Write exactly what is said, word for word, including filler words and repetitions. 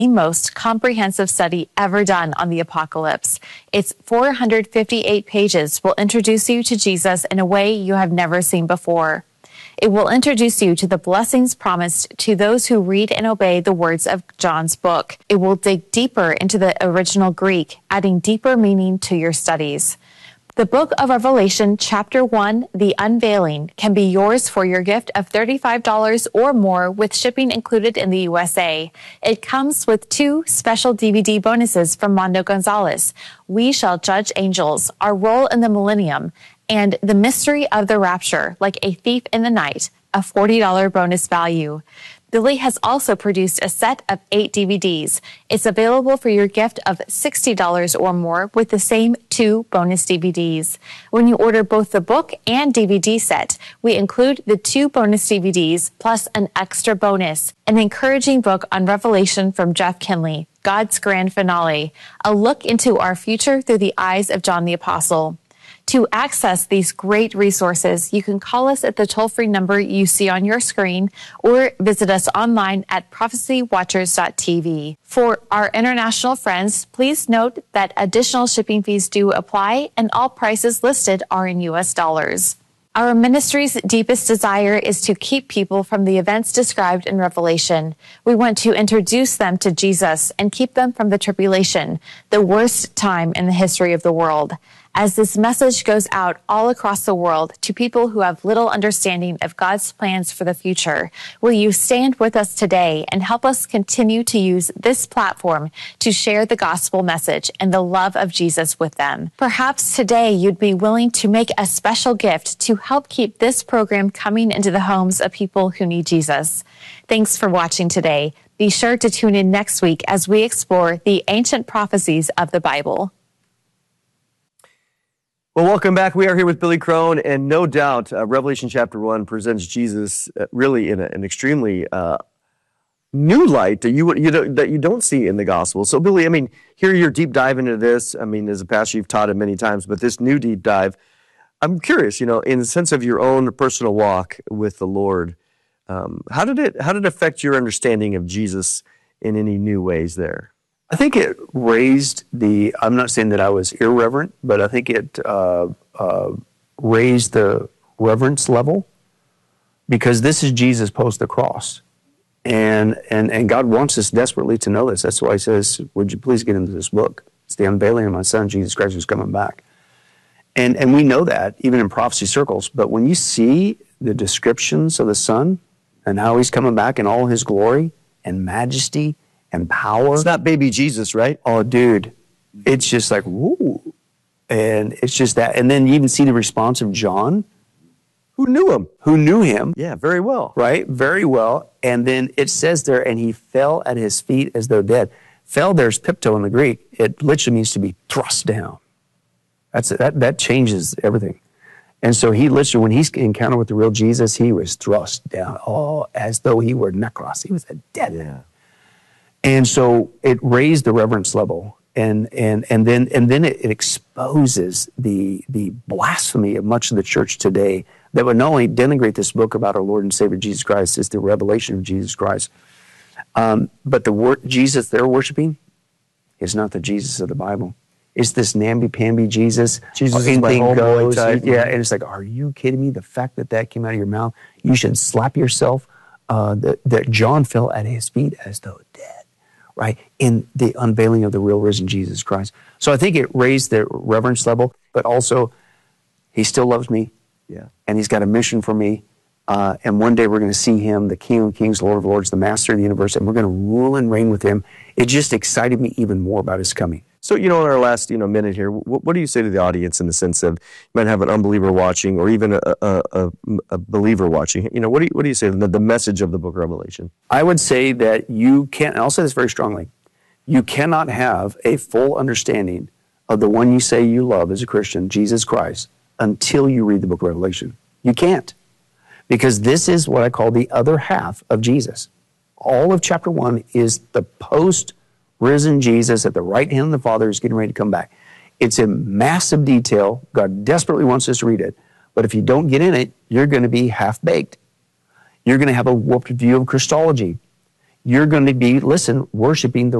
the most comprehensive study ever done on the apocalypse. Its four hundred fifty-eight pages will introduce you to Jesus in a way you have never seen before. It will introduce you to the blessings promised to those who read and obey the words of John's book. It will dig deeper into the original Greek, adding deeper meaning to your studies. The Book of Revelation, Chapter one, The Unveiling, can be yours for your gift of thirty-five dollars or more with shipping included in the U S A. It comes with two special D V D bonuses from Mondo Gonzalez, We Shall Judge Angels, Our Role in the Millennium, and The Mystery of the Rapture, Like a Thief in the Night, a forty dollars bonus value. Billy has also produced a set of eight D V Ds. It's available for your gift of sixty dollars or more with the same two bonus D V Ds. When you order both the book and D V D set, we include the two bonus D V Ds plus an extra bonus, an encouraging book on Revelation from Jeff Kinley, God's Grand Finale, a look into our future through the eyes of John the Apostle. To access these great resources, you can call us at the toll-free number you see on your screen or visit us online at prophecy watchers dot t v. For our international friends, please note that additional shipping fees do apply and all prices listed are in U S dollars. Our ministry's deepest desire is to keep people from the events described in Revelation. We want to introduce them to Jesus and keep them from the tribulation, the worst time in the history of the world. As this message goes out all across the world to people who have little understanding of God's plans for the future, will you stand with us today and help us continue to use this platform to share the gospel message and the love of Jesus with them? Perhaps today you'd be willing to make a special gift to help keep this program coming into the homes of people who need Jesus. Thanks for watching today. Be sure to tune in next week as we explore the ancient prophecies of the Bible. Well, welcome back. We are here with Billy Crone, and no doubt uh, Revelation chapter one presents Jesus uh, really in a, an extremely uh, new light that you, you don't, that you don't see in the gospel. So, Billy, I mean, here you're deep dive into this. I mean, as a pastor, you've taught it many times, but this new deep dive, I'm curious, you know, in the sense of your own personal walk with the Lord, um, how did it how did it affect your understanding of Jesus in any new ways there? I think it raised the, I'm not saying that I was irreverent, but I think it uh, uh, raised the reverence level, because this is Jesus post the cross. And, and, and God wants us desperately to know this. That's why he says, would you please get into this book? It's the unveiling of my son, Jesus Christ, who's coming back. And, and we know that, even in prophecy circles. But when you see the descriptions of the son and how he's coming back in all his glory and majesty and power. It's not baby Jesus, right? Oh, dude. It's just like, woo. And it's just that. And then you even see the response of John. Who knew him? Who knew him. Yeah, very well. Right? Very well. And then it says there, and he fell at his feet as though dead. Fell, there's pipto in the Greek. It literally means to be thrust down. That's that that changes everything. And so he literally, when he's encountered with the real Jesus, he was thrust down. Oh, as though he were necros. He was a dead man. Yeah. And so it raised the reverence level, and and and then and then it, it exposes the the blasphemy of much of the church today that would not only denigrate this book about our Lord and Savior Jesus Christ, it's the revelation of Jesus Christ, um, but the wor- Jesus they're worshiping is not the Jesus of the Bible. It's this namby-pamby Jesus. Jesus is my homeboy type. Yeah, and it's like, are you kidding me? The fact that that came out of your mouth, you should slap yourself. Uh, that, that John fell at his feet as though dead. Right, in the unveiling of the real risen Jesus Christ. So I think it raised the reverence level, but also he still loves me. Yeah. And he's got a mission for me. Uh, and one day we're going to see him, the King of Kings, Lord of Lords, the Master of the universe, and we're going to rule and reign with him. It just excited me even more about his coming. So, you know, in our last, you know, minute here, what, what do you say to the audience in the sense of you might have an unbeliever watching or even a, a, a, a believer watching? You know, what do you, what do you say, the, the message of the book of Revelation? I would say that you can't, and I'll say this very strongly, you cannot have a full understanding of the one you say you love as a Christian, Jesus Christ, until you read the book of Revelation. You can't. Because this is what I call the other half of Jesus. All of chapter one is the post-risen Jesus at the right hand of the Father is getting ready to come back. It's in massive detail. God desperately wants us to read it. But if you don't get in it, you're going to be half-baked. You're going to have a warped view of Christology. you're going to be, listen, worshiping the